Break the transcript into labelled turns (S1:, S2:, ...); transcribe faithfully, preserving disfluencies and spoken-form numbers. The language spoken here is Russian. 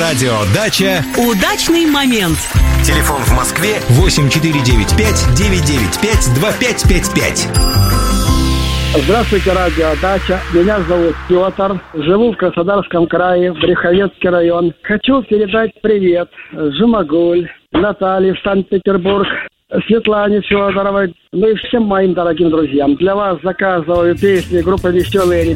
S1: Радио «Дача».
S2: Удачный момент.
S1: Телефон в Москве восемь четыре девять пять девять девять пять два пять пять пять.
S3: Здравствуйте, радио «Дача». Меня зовут Петр. Живу в Краснодарском крае, Брюховецкий район. Хочу передать привет Жумагуль, Наталье в Санкт-Петербург, Светлане Федоровой, ну и всем моим дорогим друзьям. Для вас заказываю песни группы «Веселые ребята».